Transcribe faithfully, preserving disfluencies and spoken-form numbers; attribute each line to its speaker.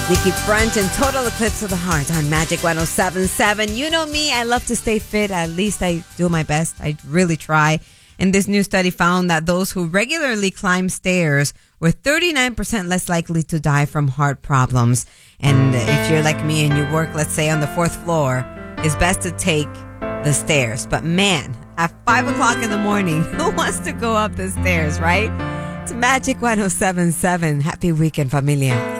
Speaker 1: Nikki French and Total Eclipse of the Heart on Magic one oh seven point seven. You know me, I love to stay fit. At least I do my best. I really try. And this new study found that those who regularly climb stairs were thirty-nine percent less likely to die from heart problems. And if you're like me and you work, let's say, on the fourth floor, it's best to take the stairs. But man, at five o'clock in the morning, who wants to go up the stairs, right? It's Magic one oh seven point seven. Happy weekend, familia.